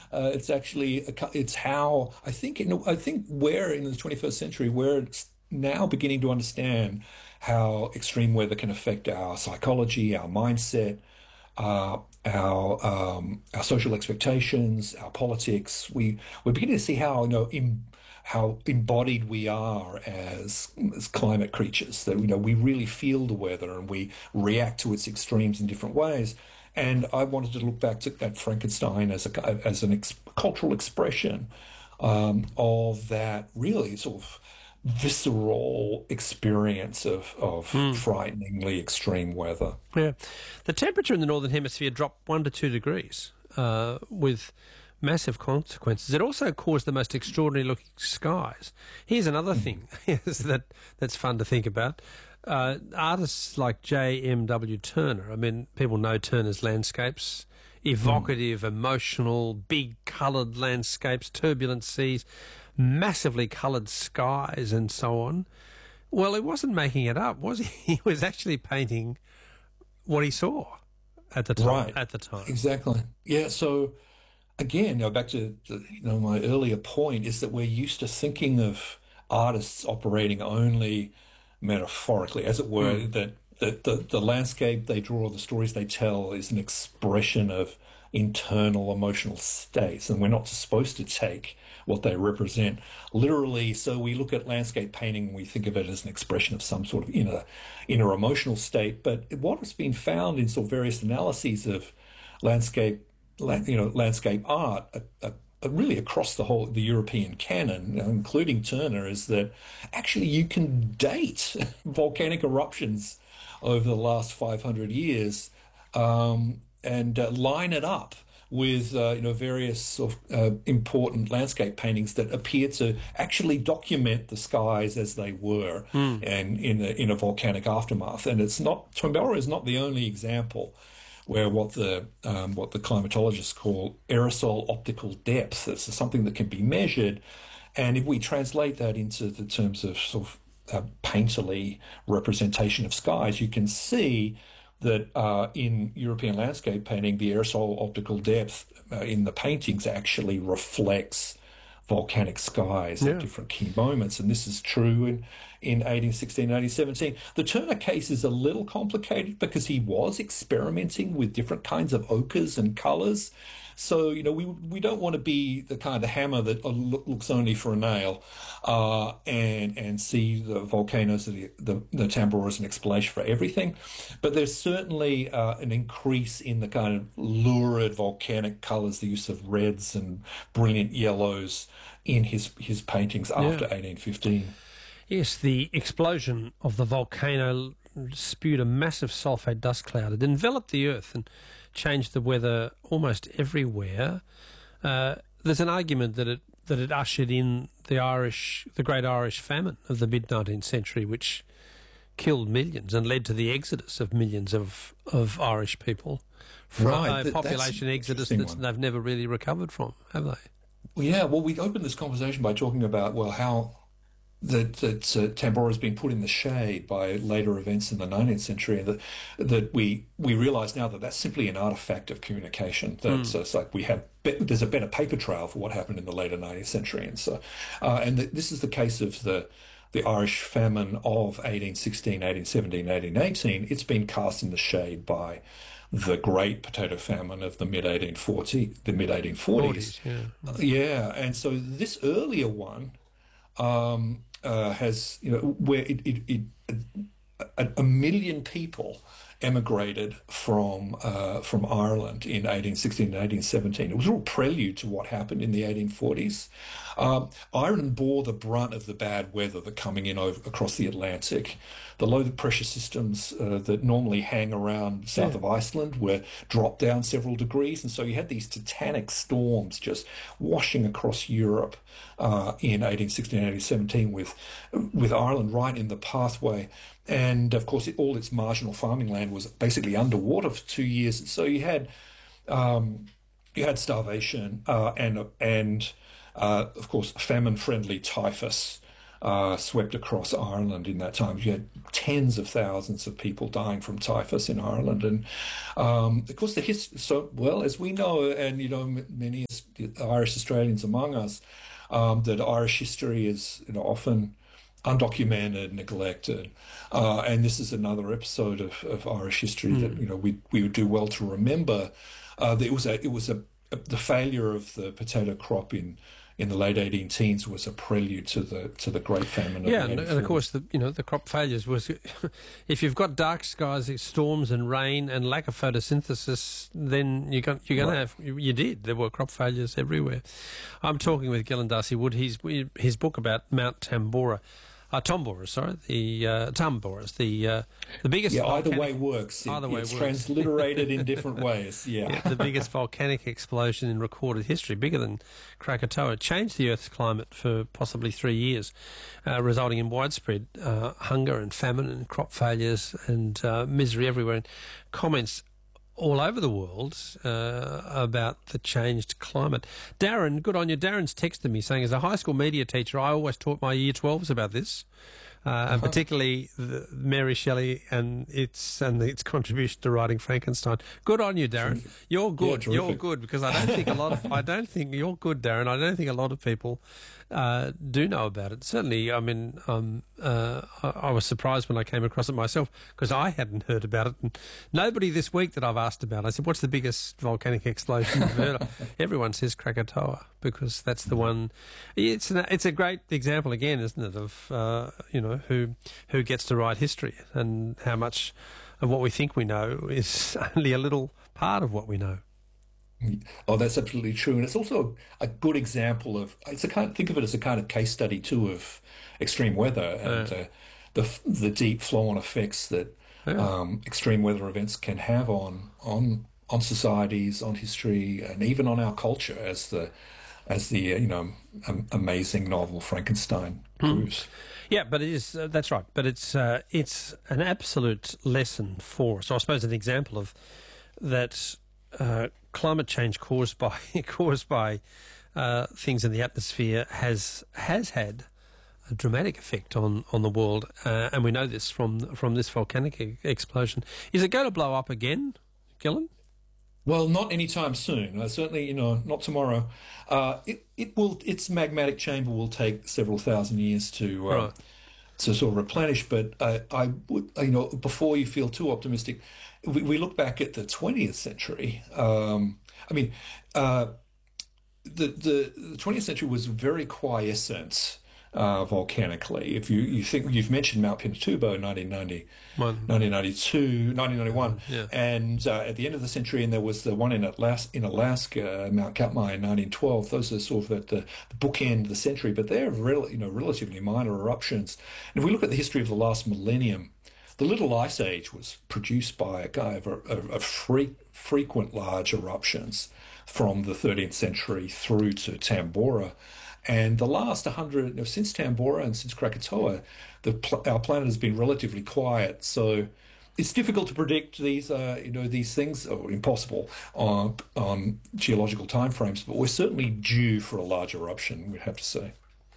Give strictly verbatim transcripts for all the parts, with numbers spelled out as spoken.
Uh, it's actually a, cu- it's how I think you know, I think we're in the twenty-first century we're now beginning to understand how extreme weather can affect our psychology, our mindset, uh, our um, our social expectations, our politics. We we're beginning to see how you know im how embodied we are as as climate creatures. That you know we really feel the weather and we react to its extremes in different ways. And I wanted to look back to at Frankenstein as a as an ex cultural expression um, of that really sort of visceral experience of of Mm. frighteningly extreme weather. Yeah. The temperature in the Northern Hemisphere dropped one to two degrees uh, with massive consequences. It also caused the most extraordinary looking skies. Here's another thing that that's fun to think about. Uh, artists like J M W Turner, I mean, people know Turner's landscapes, evocative, emotional, big coloured landscapes, turbulent seas, massively coloured skies and so on. Well, he wasn't making it up, was he? He was actually painting what he saw at the time. Right. At the time. Exactly. Yeah. So again, you know, back to the, you know my earlier point is that we're used to thinking of artists operating only metaphorically, as it were, Mm. that, that the, the landscape they draw, the stories they tell is an expression of internal emotional states, and we're not supposed to take what they represent literally. So we look at landscape painting and we think of it as an expression of some sort of inner inner emotional state. But what has been found in sort of various analyses of landscape, you know, landscape art, uh, uh, really across the whole the European canon, you know, including Turner, is that actually you can date volcanic eruptions over the last five hundred years um, and uh, line it up with uh, you know various sort of uh, important landscape paintings that appear to actually document the skies as they were Mm. and in a, in a volcanic aftermath. And it's not Tombera is not the only example where what the um, what the climatologists call aerosol optical depth. It's something that can be measured, and if we translate that into the terms of sort of uh, painterly representation of skies, you can see that uh, in European landscape painting, the aerosol optical depth uh, in the paintings actually reflects volcanic skies Yeah. at different key moments. And this is true in, in eighteen sixteen, eighteen seventeen. The Turner case is a little complicated because he was experimenting with different kinds of ochres and colours. So, you know, we we don't want to be the kind of hammer that looks only for a nail uh, and and see the volcanoes, the, the, the Tambora as an explanation for everything. But there's certainly uh, an increase in the kind of lurid volcanic colours, the use of reds and brilliant yellows in his, his paintings after Yeah. eighteen fifteen. Yes, the explosion of the volcano spewed a massive sulfate dust cloud. It enveloped the earth and changed the weather almost everywhere. Uh, there's an argument that it that it ushered in the Irish, the Great Irish Famine of the mid nineteenth century, which killed millions and led to the exodus of millions of of Irish people from Right, a th- that's population an exodus interesting that one. they've never really recovered from, have they? Well, yeah, well, we opened this conversation by talking about, well, how that that uh, Tambora has been put in the shade by later events in the nineteenth century, and that that we we realise now that that's simply an artifact of communication. That Mm. uh, it's like we have be- there's a better paper trail for what happened in the later nineteenth century, and so uh, and th- this is the case of the the Irish famine of eighteen sixteen, eighteen seventeen, eighteen eighteen. It's been cast in the shade by the Great Potato Famine of the mid eighteen forty the mid eighteen forties. forties, yeah. Uh, yeah, and so this earlier one um, uh, has, you know, where it, it, it a, a million people emigrated from uh, from Ireland in eighteen sixteen and eighteen seventeen. It was a real prelude to what happened in the eighteen forties. Um, Ireland bore the brunt of the bad weather that coming in over across the Atlantic. The low pressure systems uh, that normally hang around south Yeah. of Iceland were dropped down several degrees, and so you had these titanic storms just washing across Europe uh, in eighteen sixteen, eighteen seventeen, with with Ireland right in the pathway. And of course, it, all its marginal farming land was basically underwater for two years. So you had um, you had starvation uh, and and uh, of course famine-friendly typhus uh, swept across Ireland in that time. You had tens of thousands of people dying from typhus in Ireland, and um, of course the his- so well as we know, and you know m- many the Irish Australians among us, um, that Irish history is, you know, often undocumented, neglected, uh, and this is another episode of, of Irish history mm. that, you know, we we would do well to remember. Uh, that it was a it was a, a the failure of the potato crop in. in the late eighteen teens was a prelude to the to the Great Famine. Yeah, of and, and of course, the you know the crop failures was if you've got dark skies, storms, and rain, and lack of photosynthesis, then you got you're going right. to have you, you did. There were crop failures everywhere. I'm talking with Gillen D'Arcy Wood. He's his book about Mount Tambora. Uh, Tombora, sorry, the uh, Tamboras, the uh, the biggest. Yeah, volcanic, either way works. It, either way it's works. transliterated in different ways. Yeah. yeah, the biggest volcanic explosion in recorded history, bigger than Krakatoa, changed the Earth's climate for possibly three years, uh, resulting in widespread uh, hunger and famine and crop failures and uh, misery everywhere. And comments all over the world uh, about the changed climate. Darren, good on you. Darren's texted me saying, as a high school media teacher, I always taught my year twelves about this, uh, uh-huh. and particularly the Mary Shelley and its and its contribution to writing Frankenstein. Good on you, Darren. You're good. Yeah, you're good, because I don't think a lot of I don't think you're good, Darren. I don't think a lot of people uh, do know about it. Certainly, I mean, um, uh, I, I was surprised when I came across it myself, because I hadn't heard about it. And nobody this week that I've asked about, I said, "What's the biggest volcanic explosion you've heard of?" Everyone says Krakatoa, because that's the one. It's an, it's a great example again, isn't it, of uh, you know who who gets to write history, and how much of what we think we know is only a little part of what we know. Oh, that's absolutely true, and it's also a good example of. It's a kind. Think of it as a kind of case study too of extreme weather and uh, uh, the the deep flow-on effects that yeah. um, extreme weather events can have on on on societies, on history, and even on our culture, as the as the uh, you know um, amazing novel Frankenstein proves. Mm. Yeah, but it is uh, that's right. But it's uh, it's an absolute lesson for us. I suppose an example of that. Uh, climate change caused by caused by uh, things in the atmosphere has has had a dramatic effect on, on the world, uh, and we know this from from this volcanic e- explosion. Is it going to blow up again, Gillen? Well, not anytime soon. Uh, certainly, you know, not tomorrow. Uh, it it will. Its magmatic chamber will take several thousand years to uh, right. to sort of replenish. But uh, I would, you know, before you feel too optimistic. We, we look back at the twentieth century. Um, I mean, uh, the, the the twentieth century was very quiescent uh, volcanically. If you, you think you've mentioned Mount Pinatubo, nineteen ninety, nineteen ninety-two, nineteen ninety-one, yeah. and uh, at the end of the century, and there was the one in Alaska, in Alaska, Mount Katmai in nineteen twelve. Those are sort of at the, the bookend of the century, but they're rel- you know relatively minor eruptions. And if we look at the history of the last millennium. The Little Ice Age was produced by a guy of, of, of free, frequent large eruptions from the thirteenth century through to Tambora. And the last one hundred, you know, since Tambora and since Krakatoa, the pl- our planet has been relatively quiet. So it's difficult to predict these, uh, you know, these things, or impossible on, on geological timeframes. But we're certainly due for a large eruption, we'd have to say.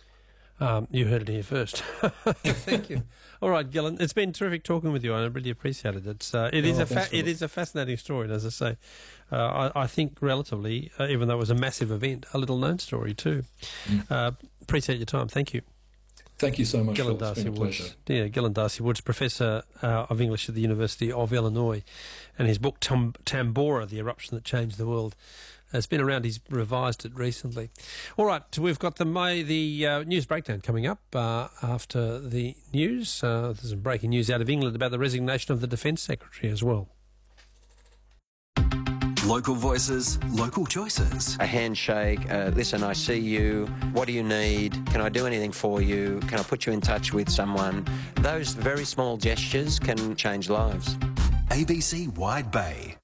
Um, you heard it here first. Thank you. All right, Gillen, it's been terrific talking with you. I really appreciate it. It's uh, it oh, is a fa- it is a fascinating story, and as I say, uh, I, I think relatively, uh, even though it was a massive event, a little known story too. Mm. Uh, appreciate your time. Thank you. Thank you so much, Gillen Phil. It's been a pleasure. Woods. Yeah, Gillen D'Arcy Woods, Professor uh, of English at the University of Illinois, and his book Tam- Tambora, The Eruption That Changed the World. It's been around. He's revised it recently. All right, we've got the May, the uh, news breakdown coming up uh, after the news. Uh, there's some breaking news out of England about the resignation of the Defence Secretary as well. Local voices, local choices. A handshake, uh, listen, I see you, what do you need, can I do anything for you, can I put you in touch with someone? Those very small gestures can change lives. A B C Wide Bay.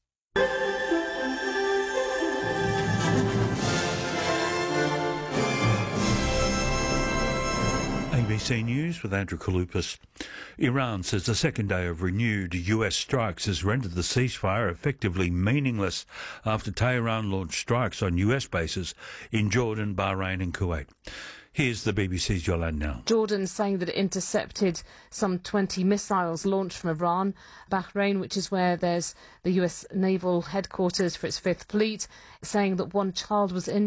A B C News with Andrew Kaloupas. Iran says the second day of renewed U S strikes has rendered the ceasefire effectively meaningless after Tehran launched strikes on U S bases in Jordan, Bahrain and Kuwait. Here's the B B C's Yolande Now. Jordan saying that it intercepted some twenty missiles launched from Iran. Bahrain, which is where there's the U S naval headquarters for its Fifth Fleet, saying that one child was injured.